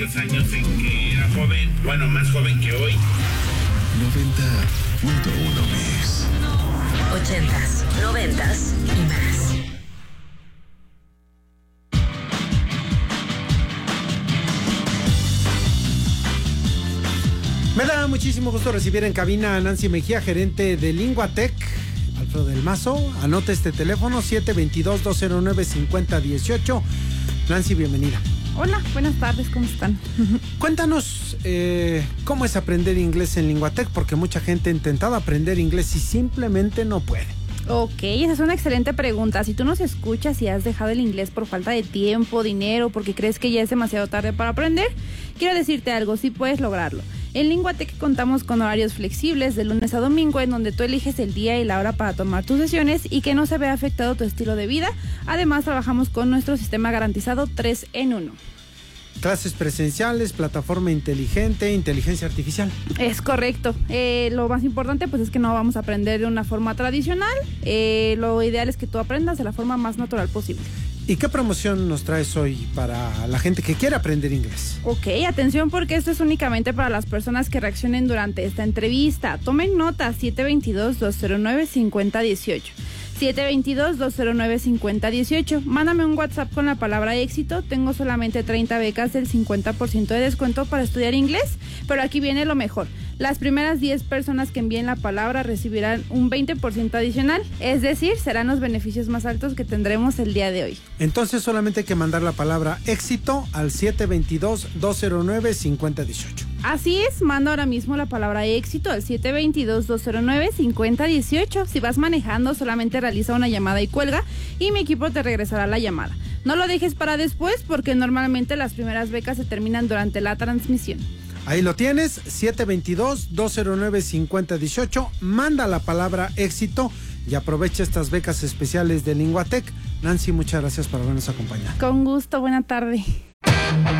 Los años en que era joven, bueno, más joven que hoy. 90.1 Mix. 80s, 90s y más. Me da muchísimo gusto recibir en cabina a Nancy Mejía, gerente de Linguatec. Alfredo del Mazo, anota este teléfono, 722-209-5018. Nancy, bienvenida. Hola, buenas tardes, ¿cómo están? Cuéntanos cómo es aprender inglés en Linguatec, porque mucha gente ha intentado aprender inglés y simplemente no puede. Ok, esa es una excelente pregunta. Si tú nos escuchas y has dejado el inglés por falta de tiempo, dinero, porque crees que ya es demasiado tarde para aprender, quiero decirte algo, sí puedes lograrlo. En Linguatec contamos con horarios flexibles de lunes a domingo en donde tú eliges el día y la hora para tomar tus sesiones y que no se vea afectado tu estilo de vida. Además, trabajamos con nuestro sistema garantizado 3 en 1. Clases presenciales, plataforma inteligente, inteligencia artificial. Es correcto. Lo más importante pues es que no vamos a aprender de una forma tradicional. Lo ideal es que tú aprendas de la forma más natural posible. ¿Y qué promoción nos traes hoy para la gente que quiere aprender inglés? Ok, atención porque esto es únicamente para las personas que reaccionen durante esta entrevista. Tomen nota, 722-209-5018. 722-209-5018. Mándame un WhatsApp con la palabra éxito. Tengo solamente 30 becas del 50% de descuento para estudiar inglés, pero aquí viene lo mejor. Las primeras 10 personas que envíen la palabra recibirán un 20% adicional, es decir, serán los beneficios más altos que tendremos el día de hoy. Entonces solamente hay que mandar la palabra éxito al 722-209-5018. Así es, manda ahora mismo la palabra éxito al 722-209-5018. Si vas manejando, solamente realiza una llamada y cuelga y mi equipo te regresará la llamada. No lo dejes para después porque normalmente las primeras becas se terminan durante la transmisión. Ahí lo tienes, 722-209-5018. Manda la palabra éxito y aprovecha estas becas especiales de Linguatec. Nancy, muchas gracias por habernos acompañado. Con gusto, buena tarde.